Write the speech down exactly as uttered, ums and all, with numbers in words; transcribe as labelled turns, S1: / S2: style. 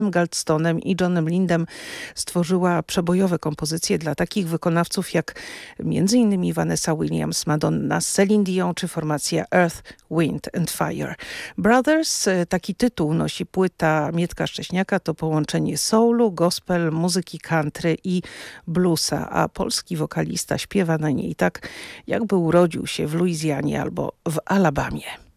S1: Galstonem i Johnem Lindem stworzyła przebojowe kompozycje dla takich wykonawców jak między innymi Vanessa Williams, Madonna, Celine Dion czy formacja Earth, Wind and Fire. Brothers, taki tytuł nosi płyta Mietka Szcześniaka, to połączenie soulu, gospel, muzyki country i bluesa, a polski wokalista śpiewa na niej tak, jakby urodził się w Luizjanie albo w Alabamie.